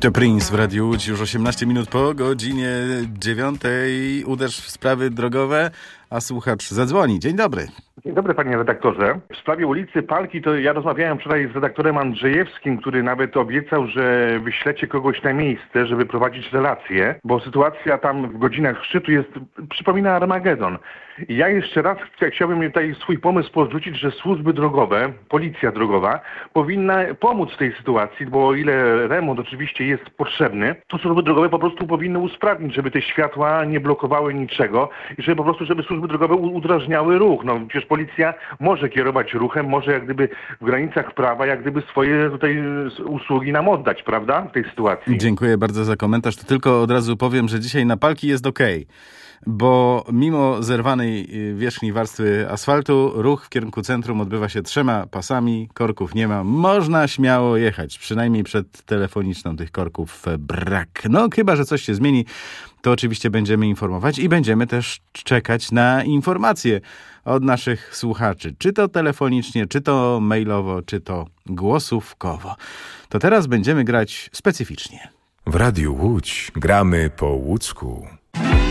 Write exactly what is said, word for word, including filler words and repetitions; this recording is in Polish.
To Prince w Radiu Łódź, już osiemnaście minut po godzinie dziewiątej. Uderz w sprawy drogowe, a słuchacz zadzwoni. Dzień dobry. Dzień dobry, panie redaktorze. W sprawie ulicy Palki to ja rozmawiałem wczoraj z redaktorem Andrzejewskim, który nawet obiecał, że wyślecie kogoś na miejsce, żeby prowadzić relacje, bo sytuacja tam w godzinach szczytu jest, przypomina Armagedon. I ja jeszcze raz chciałbym tutaj swój pomysł podrzucić, że służby drogowe, policja drogowa powinna pomóc w tej sytuacji, bo o ile remont oczywiście jest potrzebny, to służby drogowe po prostu powinny usprawnić, żeby te światła nie blokowały niczego i żeby po prostu, żeby służby drogowe udrażniały ruch. No przecież policja może kierować ruchem, może jak gdyby w granicach prawa, jak gdyby swoje tutaj usługi nam oddać, prawda, w tej sytuacji. Dziękuję bardzo za komentarz. To tylko od razu powiem, że dzisiaj na Palki jest okej. Bo mimo zerwanej wierzchniej warstwy asfaltu, ruch w kierunku centrum odbywa się trzema pasami, korków nie ma, można śmiało jechać, przynajmniej przed telefoniczną tych korków brak. No chyba, że coś się zmieni, to oczywiście będziemy informować i będziemy też czekać na informacje od naszych słuchaczy, czy to telefonicznie, czy to mailowo, czy to głosówkowo. To teraz będziemy grać specyficznie. W Radiu Łódź gramy po łódzku.